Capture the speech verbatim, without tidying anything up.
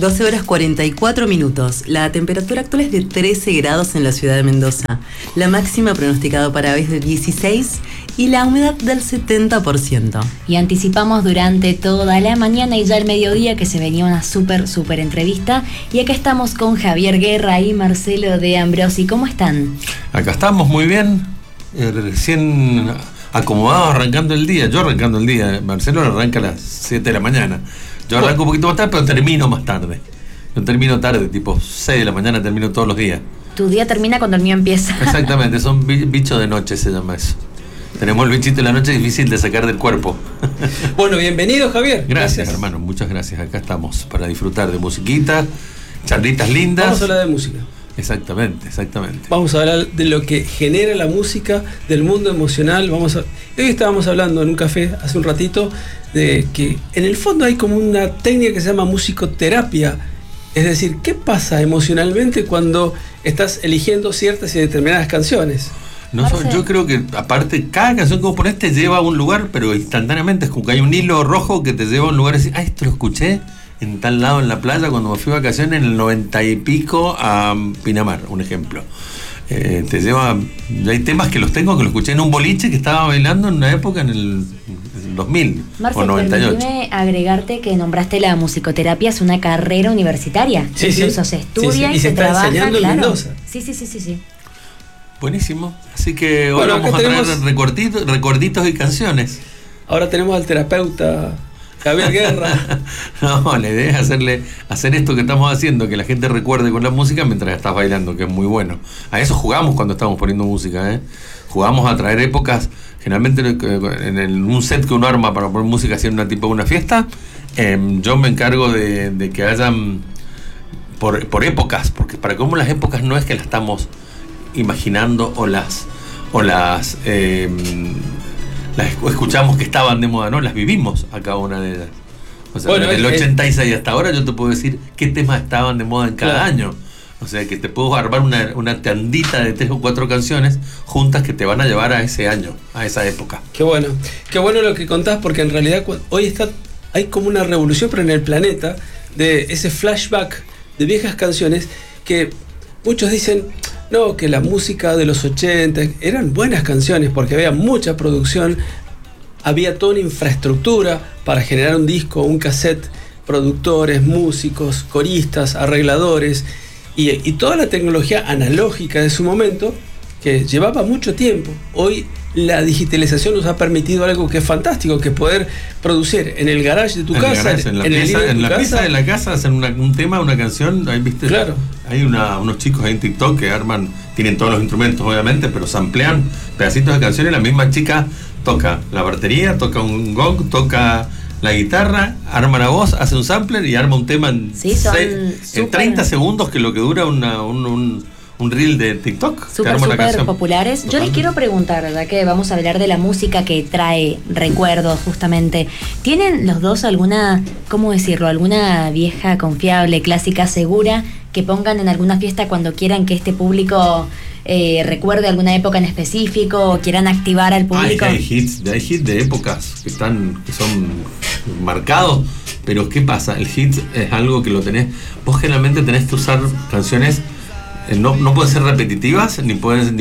doce horas cuarenta y cuatro minutos. La temperatura actual es de trece grados en la ciudad de Mendoza. La máxima pronosticada para hoy es de dieciséis y la humedad del setenta por ciento. Y anticipamos durante toda la mañana y ya el mediodía que se venía una súper, súper entrevista. Y acá estamos con Javier Guerra y Marcelo de Ambrosi. ¿Cómo están? Acá estamos muy bien, eh, recién acomodados arrancando el día. Yo arrancando el día, Marcelo arranca a las siete de la mañana. Yo arranco un poquito más tarde, pero termino más tarde. Yo termino tarde, tipo seis de la mañana, termino todos los días. Tu día termina cuando el mío empieza. Exactamente, son bichos de noche, se llama eso. Tenemos el bichito de la noche difícil de sacar del cuerpo. Bueno, bienvenido, Javier. Gracias, gracias, hermano, muchas gracias. Acá estamos para disfrutar de musiquita, charlitas lindas. Vamos a hablar de música. Exactamente, exactamente. Vamos a hablar de lo que genera la música, del mundo emocional. Vamos a... Hoy estábamos hablando en un café hace un ratito de que en el fondo hay como una técnica que se llama musicoterapia. Es decir, ¿qué pasa emocionalmente cuando estás eligiendo ciertas y determinadas canciones? No, yo creo que aparte cada canción que vos ponés te lleva a un lugar, pero instantáneamente es como que hay un hilo rojo que te lleva a un lugar y decís, ah, esto lo escuché en tal lado en la playa cuando me fui de vacaciones en el noventa y pico a Pinamar, un ejemplo. Eh, te lleva, hay temas que los tengo que los escuché en un boliche que estaba bailando en una época en el, el dos mil Marcelo, o noventa y ocho. Permíteme agregarte que nombraste la musicoterapia, es una carrera universitaria. Sí, Incluso sí. se estudia Sí, sí. y, Y se, se está trabaja, enseñando en claro. Mendoza. Sí, sí, sí, sí, sí. Buenísimo. Así que hoy Bueno, vamos a acá traer tenemos- recorditos, recorditos y canciones. Ahora tenemos al terapeuta Javier Guerra. No, la idea es hacerle, hacer esto que estamos haciendo, que la gente recuerde con la música mientras estás bailando, que es muy bueno. A eso jugamos cuando estamos poniendo música, ¿eh? Jugamos a traer épocas, generalmente en el, un set que uno arma para poner música así en una tipo de una fiesta, eh, yo me encargo de, de que hayan por, por épocas, porque para cómo las épocas no es que las estamos imaginando o las o las eh, las escuchamos que estaban de moda, no, las vivimos a cada una de ellas. O sea, Bueno, desde el el- ochenta y seis hasta ahora yo te puedo decir qué temas estaban de moda en cada Claro. año. O sea que te puedo armar una, una tandita de tres o cuatro canciones juntas que te van a llevar a ese año, a esa época. Qué bueno. Qué bueno lo que contás, porque en realidad cu- hoy está, hay como una revolución, pero en el planeta, de ese flashback de viejas canciones que muchos dicen, no, que la música de los ochenta eran buenas canciones porque había mucha producción, había toda una infraestructura para generar un disco, un cassette, productores, músicos, coristas, arregladores y, y toda la tecnología analógica de su momento que llevaba mucho tiempo. Hoy la digitalización nos ha permitido algo que es fantástico, que poder producir en el garage de tu En el casa, garage, en la en el pieza, living de en tu la casa. pieza de la casa hacen una- un tema, una canción, ahí viste. Claro. Hay una, unos chicos ahí en TikTok que arman, tienen todos los instrumentos obviamente, pero samplean pedacitos de canciones. La misma chica toca la batería, toca un gong, toca la guitarra, arma la voz, hace un sampler y arma un tema en, Sí, son seis- en súper- treinta segundos, que es lo que dura una, un, un, un reel de TikTok. que Súper, arma una súper canción. populares. Yo les Totalmente. quiero preguntar, ¿verdad? Que vamos a hablar de la música que trae recuerdos, justamente. ¿Tienen los dos alguna, cómo decirlo, alguna vieja, confiable, clásica, segura, que pongan en alguna fiesta cuando quieran que este público eh, recuerde alguna época en específico o quieran activar al Ay, público? hay hits, hay hits de épocas que están, que son marcados, pero ¿qué pasa? El hit es algo que lo tenés, vos generalmente tenés que usar canciones, eh, no, no pueden ser repetitivas, ni pueden, ni